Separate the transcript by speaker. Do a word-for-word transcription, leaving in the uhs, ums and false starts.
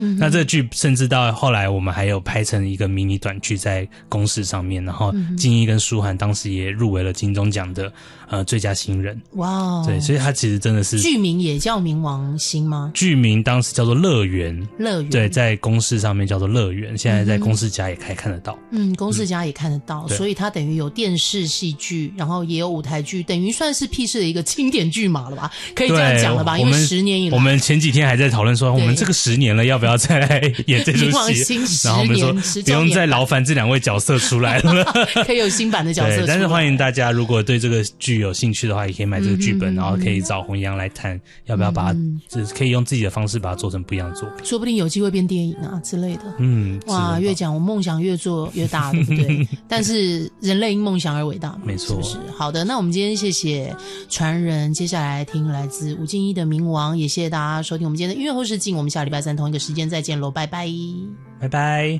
Speaker 1: 嗯，那这个剧甚至到后来我们还有拍成一个迷你短剧在公视上面，然后金毅跟舒涵当时也入围了金钟奖的呃最佳新人。
Speaker 2: 哇哦，
Speaker 1: 对，所以他其实真的是
Speaker 2: 剧名也叫冥王星吗？
Speaker 1: 剧名当时叫做乐园，
Speaker 2: 乐园，
Speaker 1: 对，在公视上面叫做乐园，现在在公视家也可以看得到。
Speaker 2: 嗯，公视家也看得到，
Speaker 1: 嗯、
Speaker 2: 所以它等于有电视戏剧，然后也有舞台剧，等于算是屁事的一个经典剧码了吧？可以这样讲了吧？因为十年以来，
Speaker 1: 我们前几天还在讨论说，我们这个十年了，要不要再来演这出戏？然后我们说不用再劳烦这两位角色出来了，
Speaker 2: 可以有新版的角色出来。
Speaker 1: 对，但是欢迎大家，如果对这个剧有兴趣的话，也可以买这个剧本，嗯、然后可以找洪一阳来谈，要不要把它，嗯、可以用自己的方式把它做成不一样的作品，
Speaker 2: 说不定有机会变电影啊之类的。
Speaker 1: 嗯，
Speaker 2: 哇，越讲我梦想越做越大，对不对？但是人类因梦想而伟大嘛，
Speaker 1: 没错，
Speaker 2: 是不是？好的，那我们今天谢谢传人，接下来听来自吴敬一的《冥王》，也谢谢大家收听我们今天的音乐后视镜，我们下礼拜三同一个时间再见喽，拜拜，
Speaker 1: 拜拜。